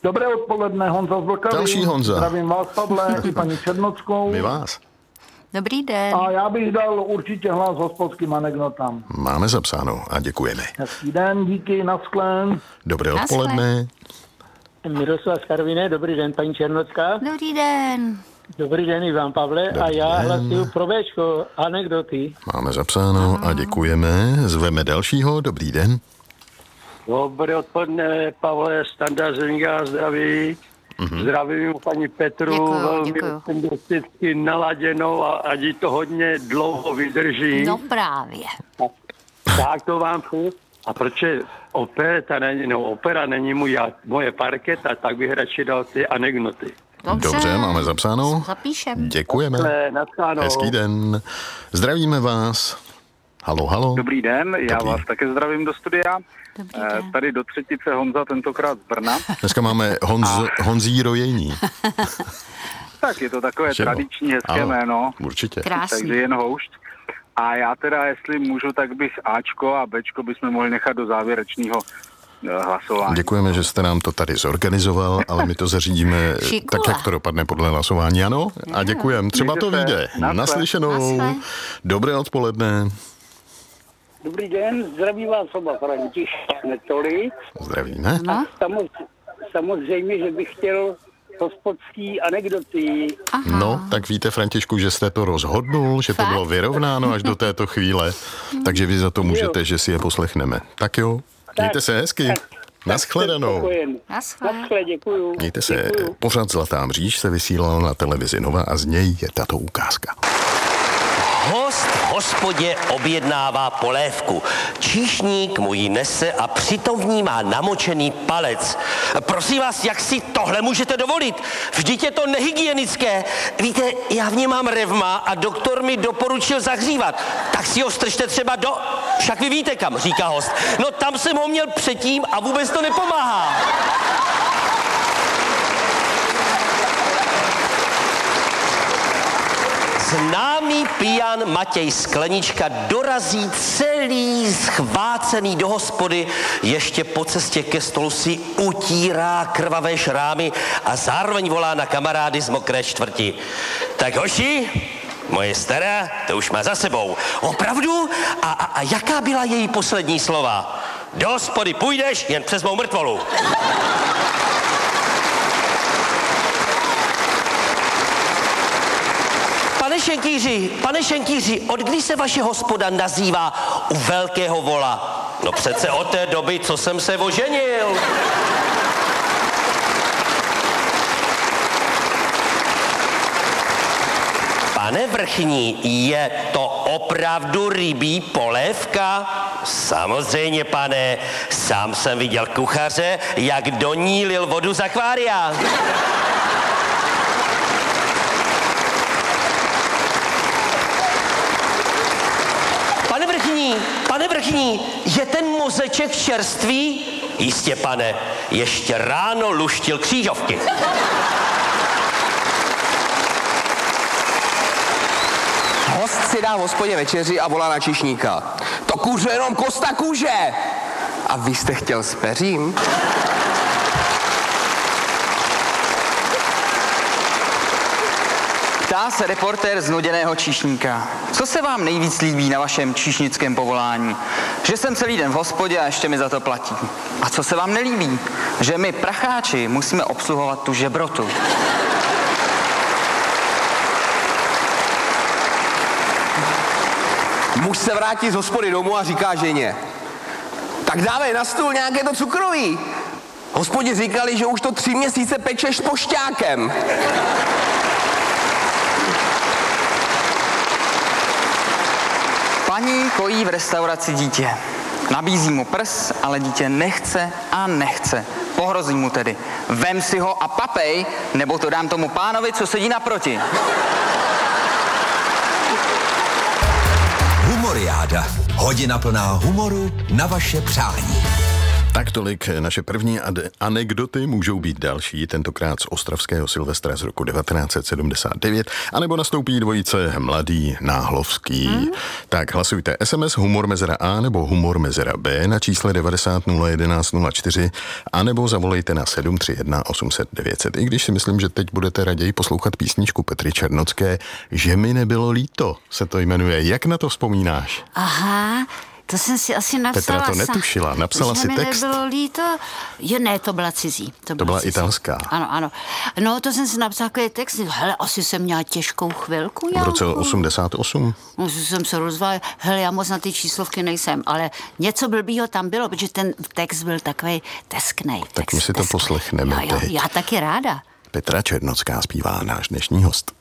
Dobré odpoledne, Honza z Vlkavy. Další Honza. Zdravím vás, Pavle, i paní Černockou. My vás. Dobrý den. A já bych dal určitě hlas hospodským anekdotám. Máme zapsáno a děkujeme. Hezký den, díky, naschlen. Dobré odpoledne. Miroslav z Karviné, dobrý den, paní Černocká. Dobrý den. Dobrý den i vám, Pavle. Dobrý a já den. hlasuju pro Bčko, anekdoty. Máme zapsáno a děkujeme. Zveme dalšího. Dobrý den. Dobré odpoledne, Pavle, Standa Zeníka, zdraví. Zdravím paní Petru, Děkuju, velmi děkuju. optimisticky naladěnou a ať jí to hodně dlouho vydrží. No právě. Tak to vám přeju. A proč opera není moje parketa, tak bych radši dal ty anekdoty. Dobře, máme zapsáno. Zapíšem. Děkujeme. Naschledanou. Hezký den. Zdravíme vás. Halo, halo. Dobrý den, já Dobrý. vás také zdravím do studia. Dobrý den. Tady do třetice Honza, tentokrát z Brna. Dneska máme Honzí rojení. Tak je to takové Že jo? tradiční, hezké Ano, jméno, určitě. Krásný. takže jen houšť. A já teda, jestli můžu, tak bych Ačko a Bčko bychom mohli nechat do závěrečného hlasování. Děkujeme, že jste nám to tady zorganizoval, ale my to zařídíme Šikula. tak, jak to dopadne podle hlasování, ano? A děkujeme. Třeba to Mějte se. vyjde. Naschle. Naslyšenou. Naschle. Dobré odpoledne. Dobrý den, zdraví vás oba František Netoli. Zdravíme. No, Samozřejmě, že bych chtěl hospodský anekdoty. No, tak víte, Františku, že jste to rozhodnul, že to Fakt? bylo vyrovnáno až do této chvíle, takže vy za to můžete, že si je poslechneme. Tak jo, mějte se hezky. Naschledanou. naschle. Naschle, děkuju. Mějte se. Děkuju. Pořad Zlatá mříž se vysílal na televizi Nova a z něj je tato ukázka. Host v hospodě objednává polévku. Číšník mu ji nese a přitom v ní má namočený palec. Prosím vás, jak si tohle můžete dovolit? Vždyť je to nehygienické. Víte, já v něm mám revma a doktor mi doporučil zahřívat. Tak si ho strčte třeba do... Však vy víte kam, říká host. No tam jsem ho měl předtím a vůbec to nepomáhá. Známý pijan Matěj Sklenička dorazí celý schvácený do hospody, ještě po cestě ke stolu si utírá krvavé šrámy a zároveň volá na kamarády z mokré čtvrti. Tak hoši, moje stará, to už má za sebou. Opravdu? A jaká byla její poslední slova? Do hospody půjdeš jen přes mou mrtvolu. Pane Šenkýři, od kdy se vaše hospoda nazývá u velkého vola? No přece od té doby, co jsem se oženil. Pane vrchní, je to opravdu rybí polévka? Samozřejmě, pane. Sám jsem viděl kuchaře, jak do ní lil vodu z akvária. Pane vrchní, je ten mozeček čerstvý? Jistě, pane, ještě ráno luštil křížovky. Host si dá v hospodě večeři a volá na číšníka. To kůře jenom kosta kůže. A vy jste chtěl s peřím? Ptá se reportér znuděného číšníka. Co se vám nejvíc líbí na vašem číšnickém povolání? Že jsem celý den v hospodě a ještě mi za to platí. A co se vám nelíbí? Že my, pracháči, musíme obsluhovat tu žebrotu. Muž se vrátí z hospody domů a říká ženě. Tak dávej na stůl nějaké to cukroví. Hospodě říkali, že už to 3 měsíce pečeš s pošťákem. Paní kojí v restauraci dítě. Nabízí mu prs, ale dítě nechce a nechce. Pohrozí mu tedy. Vem si ho a papej, nebo to dám tomu pánovi, co sedí naproti. Humoriáda. Hodina plná humoru na vaše přání. Tak tolik naše první anekdoty, můžou být další, tentokrát z ostravského Silvestra z roku 1979, anebo nastoupí dvojice Mladý Náhlovský. Tak hlasujte SMS humor mezera A nebo humor mezera B na čísle 90 011 04, anebo zavolejte na 731 800 900. I když si myslím, že teď budete raději poslouchat písničku Petry Černocké, Že mi nebylo líto, se to jmenuje. Jak na to vzpomínáš? Aha, to jsem si asi napsala. Petra to netušila, napsala si text. Že mi nebylo líto. Jo, ne, to byla cizí. To byla cizí. italská. Ano, ano. No, to jsem si napsala takový text. Hele, asi jsem měla těžkou chvilku. V roce 88. No, jsem se rozvala. Hele, já moc na ty číslovky nejsem, ale něco blbýho tam bylo, protože ten text byl takový tesknej. Tak my si to poslechneme. Jo, já taky ráda. Petra Černocká zpívá náš dnešní host.